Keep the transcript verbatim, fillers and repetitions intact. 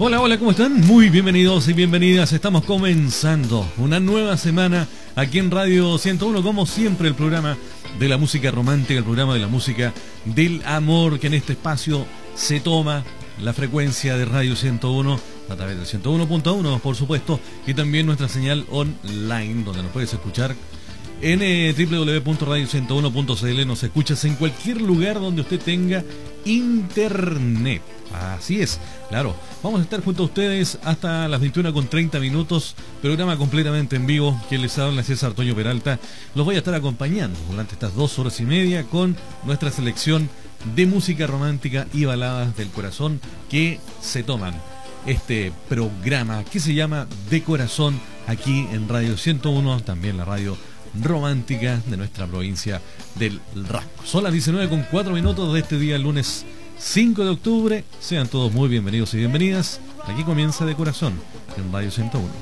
Hola, hola, ¿cómo están? Muy bienvenidos y bienvenidas. Estamos comenzando una nueva semana aquí en Radio ciento uno, como siempre, el programa de la música romántica, el programa de la música del amor, que en este espacio se toma la frecuencia de Radio ciento uno a través del ciento uno punto uno, por supuesto, y también nuestra señal online, donde nos puedes escuchar en eh, doble u doble u doble u punto radio ciento uno punto c l. Nos escuchas en cualquier lugar donde usted tenga internet. Así es, claro. Vamos a estar junto a ustedes hasta las veintiuna con treinta minutos. Programa completamente en vivo. Quien les habla es César Toño Peralta. Los voy a estar acompañando durante estas dos horas y media con nuestra selección de música romántica y baladas del corazón que se toman este programa que se llama De Corazón aquí en Radio ciento uno, también la radio romántica de nuestra provincia del Rasco. Son las diecinueve con cuatro minutos de este día, lunes cinco de octubre. Sean todos muy bienvenidos y bienvenidas. Aquí comienza De Corazón en Radio ciento uno.